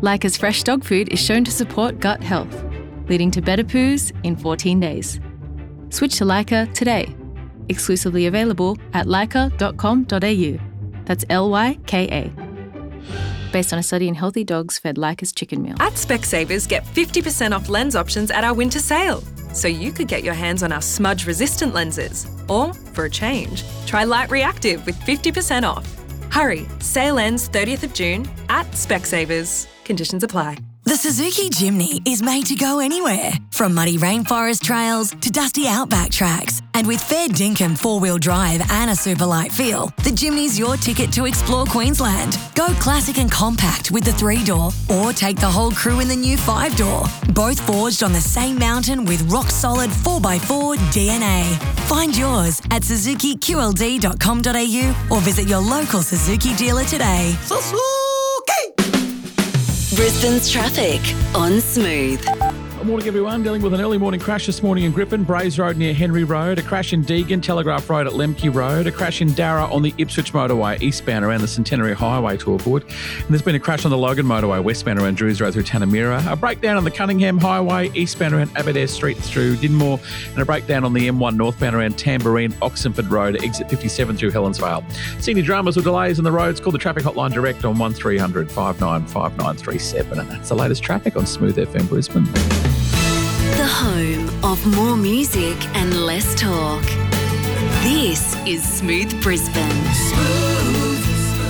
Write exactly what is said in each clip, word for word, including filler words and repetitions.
Leica's fresh dog food is shown to support gut health, leading to better poos in fourteen days. Switch to Leica today. Exclusively available at leica dot com dot a u. That's L Y K A. Based on a study in healthy dogs fed Leica's chicken meal. At Specsavers, get fifty percent off lens options at our winter sale. So you could get your hands on our smudge-resistant lenses. Or, for a change, try Light Reactive with fifty percent off. Hurry, sale ends thirtieth of June at Specsavers. Conditions apply. The Suzuki Jimny is made to go anywhere, from muddy rainforest trails to dusty outback tracks. And with fair dinkum four-wheel drive and a super light feel, the Jimny's your ticket to explore Queensland. Go classic and compact with the three-door, or take the whole crew in the new five-door. Both forged on the same mountain with rock-solid four by four D N A. Find yours at suzuki q l d dot com dot a u or visit your local Suzuki dealer today. Suzuki! Brisbane's traffic on Smooth. Good morning, everyone. Dealing with an early morning crash this morning in Griffin, Braes Road near Henry Road, a crash in Deagon, Telegraph Road at Lemke Road, a crash in Darra on the Ipswich motorway eastbound around the Centenary Highway to avoid. And there's been a crash on the Logan motorway westbound around Drews Road through Tanamira, a breakdown on the Cunningham Highway eastbound around Aberdare Street through Dinmore, and a breakdown on the M one northbound around Tamborine, Oxenford Road, exit fifty-seven through Helensvale. Senior dramas or delays on the roads, call the traffic hotline direct on one three hundred five nine five nine three seven. And that's the latest traffic on Smooth F M Brisbane. The home of more music and less talk. This is Smooth Brisbane. Smooth.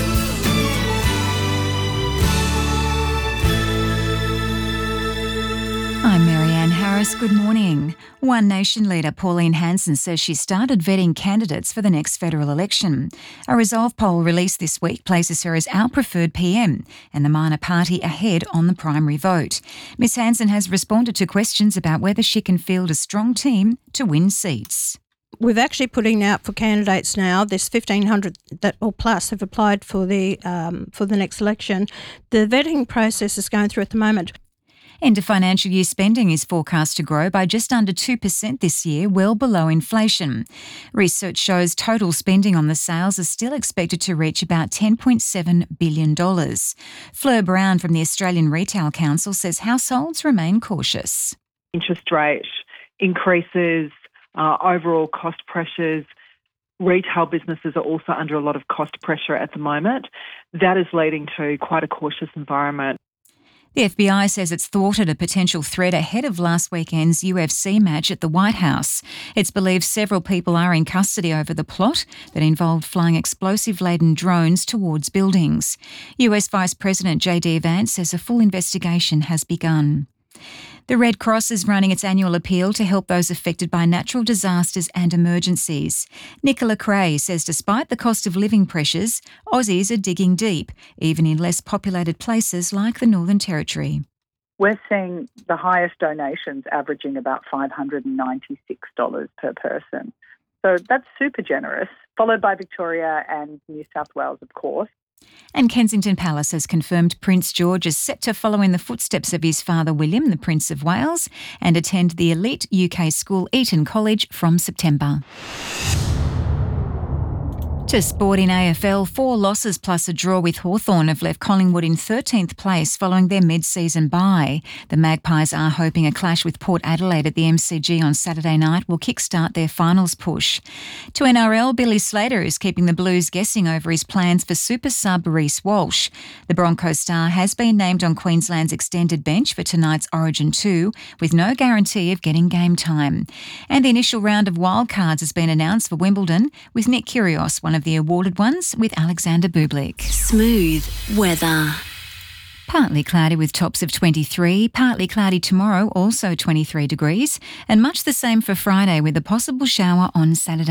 I'm Marianne Harris. Good morning. One Nation leader Pauline Hanson says she started vetting candidates for the next federal election. A Resolve poll released this week places her as our preferred P M and the minor party ahead on the primary vote. Miss Hanson has responded to questions about whether she can field a strong team to win seats. We're actually putting out for candidates now. There's fifteen hundred that or plus have applied for the um, for the next election. The vetting process is going through at the moment. End of financial year spending is forecast to grow by just under two percent this year, well below inflation. Research shows total spending on the sales is still expected to reach about ten point seven billion dollars. Fleur Brown from the Australian Retail Council says households remain cautious. Interest rate increases, uh, overall cost pressures. Retail businesses are also under a lot of cost pressure at the moment. That is leading to quite a cautious environment. The F B I says it's thwarted a potential threat ahead of last weekend's U F C match at the White House. It's believed several people are in custody over the plot that involved flying explosive-laden drones towards buildings. U S Vice President J D Vance says a full investigation has begun. The Red Cross is running its annual appeal to help those affected by natural disasters and emergencies. Nicola Cray says despite the cost of living pressures, Aussies are digging deep, even in less populated places like the Northern Territory. We're seeing the highest donations averaging about five hundred ninety-six dollars per person. So that's super generous, followed by Victoria and New South Wales, of course. And Kensington Palace has confirmed Prince George is set to follow in the footsteps of his father William, the Prince of Wales, and attend the elite U K school Eton College from September. To sport in A F L, four losses plus a draw with Hawthorn have left Collingwood in thirteenth place following their mid-season bye. The Magpies are hoping a clash with Port Adelaide at the M C G on Saturday night will kickstart their finals push. To N R L, Billy Slater is keeping the Blues guessing over his plans for super sub Reece Walsh. The Broncos star has been named on Queensland's extended bench for tonight's Origin two, with no guarantee of getting game time. And the initial round of wildcards has been announced for Wimbledon, with Nick Kyrgios one of the awarded ones, with Alexander Bublik. Smooth weather. Partly cloudy with tops of twenty-three, partly cloudy tomorrow, also twenty-three degrees, and much the same for Friday with a possible shower on Saturday.